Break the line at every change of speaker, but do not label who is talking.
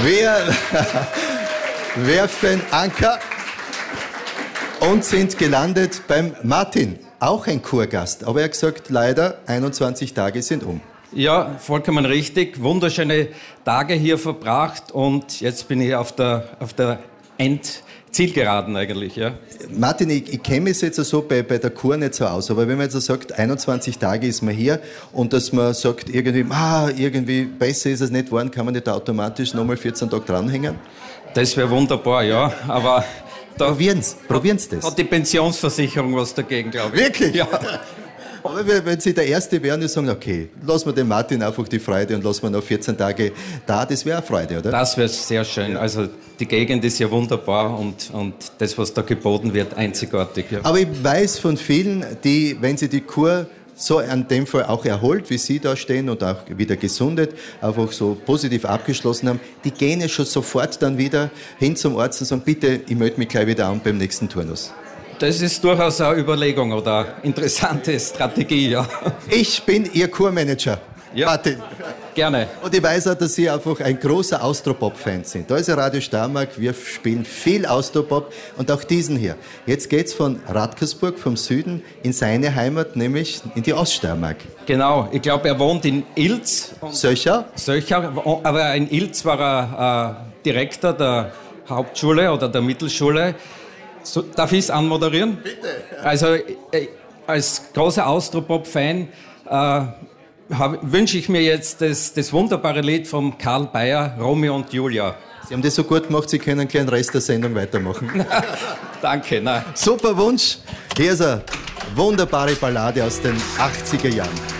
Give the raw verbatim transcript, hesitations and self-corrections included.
Wir werfen Anker und sind gelandet beim Martin, auch ein Kurgast. Aber er hat gesagt, leider einundzwanzig Tage sind um.
Ja, vollkommen richtig. Wunderschöne Tage hier verbracht und jetzt bin ich auf der, auf der Endzielgeraden eigentlich. Ja.
Martin, ich, ich kenne mich jetzt so bei, bei der Kur nicht so aus, aber wenn man jetzt so sagt, einundzwanzig Tage ist man hier und dass man sagt, irgendwie, ah, irgendwie besser ist es nicht geworden, kann man nicht automatisch nochmal vierzehn Tage dranhängen?
Das wäre wunderbar, ja, aber... Da
Probieren's, probieren's das.
Hat die Pensionsversicherung was dagegen, glaube ich.
Wirklich?
Ja.
Aber wenn Sie der Erste wären, die sagen, okay, lassen wir dem Martin einfach die Freude und lassen wir noch vierzehn Tage da, das wäre eine Freude, oder?
Das wäre sehr schön. Also die Gegend ist ja wunderbar und, und das, was da geboten wird, einzigartig. Ja.
Aber ich weiß von vielen, die, wenn sie die Kur so an dem Fall auch erholt, wie Sie da stehen und auch wieder gesundet, einfach so positiv abgeschlossen haben, die gehen ja schon sofort dann wieder hin zum Arzt und sagen, bitte, ich melde mich gleich wieder an beim nächsten Turnus.
Das ist durchaus eine Überlegung oder eine interessante Strategie, ja.
Ich bin Ihr Kurmanager,
ja.
Martin.
Gerne.
Und ich weiß auch, dass Sie einfach ein großer Austropop-Fan sind. Da ist ja Radio Steiermark, wir spielen viel Austropop und auch diesen hier. Jetzt geht's von Radkersburg, vom Süden, in seine Heimat, nämlich in die Oststeiermark.
Genau, ich glaube, er wohnt in Ilz.
Söcher?
Söcher, aber in Ilz war er äh, Direktor der Hauptschule oder der Mittelschule. So, darf ich es anmoderieren?
Bitte.
Also äh, als großer Austropop-Fan äh, wünsche ich mir jetzt das, das wunderbare Lied von Karl Bayer, Romeo und Julia.
Sie haben das so gut gemacht, Sie können gleich den Rest der Sendung weitermachen.
Danke. Nein.
Super Wunsch. Hier ist eine wunderbare Ballade aus den achtziger Jahren.